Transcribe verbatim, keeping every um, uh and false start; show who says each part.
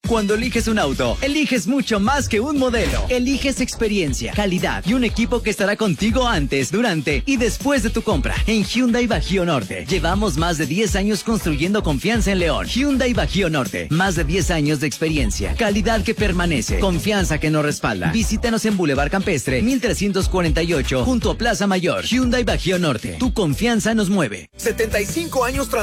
Speaker 1: Cuando eliges un auto, eliges mucho más que un modelo. Eliges experiencia, calidad y un equipo que estará contigo antes, durante y después de tu compra. En Hyundai Bajío Norte, llevamos más de diez años construyendo confianza en León. Hyundai Bajío Norte, más de diez años de experiencia, calidad que permanece, confianza que nos respalda. Visítanos en Boulevard Campestre, mil trescientos cuarenta y ocho, junto a Plaza Mayor. Hyundai Bajío Norte, tu confianza nos mueve.
Speaker 2: setenta y cinco años